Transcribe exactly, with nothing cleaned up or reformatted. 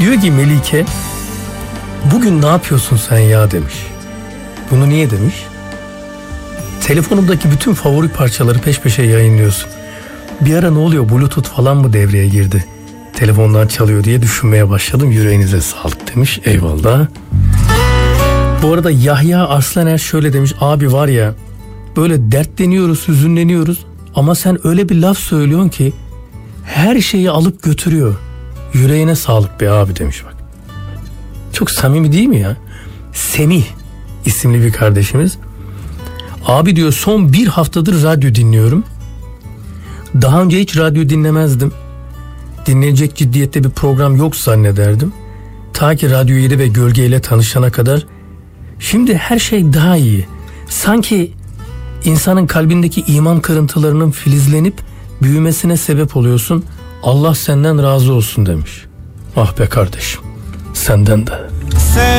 Diyor ki Melike, bugün ne yapıyorsun sen ya demiş. Bunu niye demiş? Telefonumdaki bütün favori parçaları peş peşe yayınlıyorsun. Bir ara ne oluyor, Bluetooth falan mı devreye girdi? Telefondan çalıyor diye düşünmeye başladım. Yüreğinize sağlık demiş. Eyvallah. Bu arada Yahya Arslan şöyle demiş. Abi var ya, böyle dertleniyoruz, hüzünleniyoruz ama sen öyle bir laf söylüyorsun ki her şeyi alıp götürüyor. Yüreğine sağlık be abi demiş bak. Çok samimi değil mi ya? Semih isimli bir kardeşimiz. Abi diyor, son bir haftadır radyo dinliyorum. Daha önce hiç radyo dinlemezdim. Dinlenecek ciddiyette bir program yok zannederdim. Ta ki Radyo yedi ve Gölge ile tanışana kadar. Şimdi her şey daha iyi. Sanki insanın kalbindeki iman kırıntılarının filizlenip büyümesine sebep oluyorsun. Allah senden razı olsun demiş. Ah be kardeşim, senden de.